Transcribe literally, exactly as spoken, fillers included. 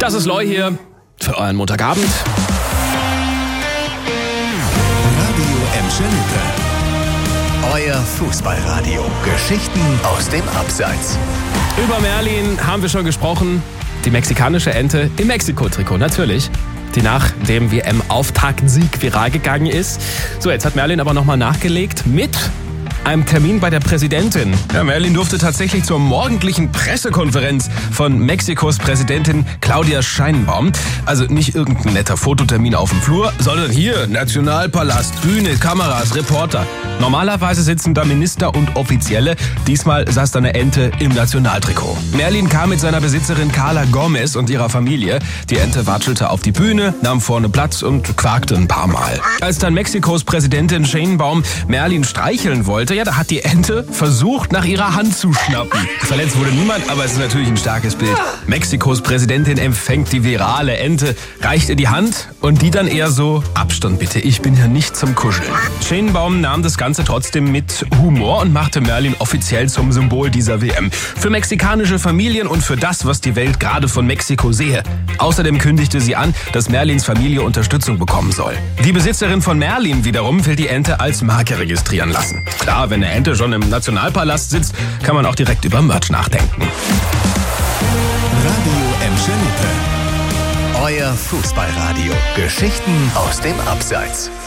Das ist Loy hier für euren Montagabend. Radio Emschelike. Euer Fußballradio. Geschichten aus dem Abseits. Über Merlin haben wir schon gesprochen. Die mexikanische Ente im Mexiko-Trikot, natürlich. Die nach dem W M-Auftaktsieg viral gegangen ist. So, jetzt hat Merlin aber nochmal nachgelegt mit einem Termin bei der Präsidentin. Ja, Merlin durfte tatsächlich zur morgendlichen Pressekonferenz von Mexikos Präsidentin Claudia Sheinbaum. Also nicht irgendein netter Fototermin auf dem Flur, sondern hier, Nationalpalast, Bühne, Kameras, Reporter. Normalerweise sitzen da Minister und Offizielle. Diesmal saß da eine Ente im Nationaltrikot. Merlin kam mit seiner Besitzerin Carla Gomez und ihrer Familie. Die Ente watschelte auf die Bühne, nahm vorne Platz und quakte ein paar Mal. Als dann Mexikos Präsidentin Sheinbaum Merlin streicheln wollte, ja, da hat die Ente versucht, nach ihrer Hand zu schnappen. Verletzt wurde niemand, aber es ist natürlich ein starkes Bild. Mexikos Präsidentin empfängt die virale Ente, reicht ihr die Hand und die dann eher so: Abstand bitte, ich bin hier nicht zum Kuscheln. Sheinbaum nahm das Ganze trotzdem mit Humor und machte Merlin offiziell zum Symbol dieser W M. Für mexikanische Familien und für das, was die Welt gerade von Mexiko sehe. Außerdem kündigte sie an, dass Merlins Familie Unterstützung bekommen soll. Die Besitzerin von Merlin wiederum will die Ente als Marke registrieren lassen. Klar, wenn eine Ente schon im Nationalpalast sitzt, kann man auch direkt über Merch nachdenken. Radio Emschelike. Euer Fußballradio. Geschichten aus dem Abseits.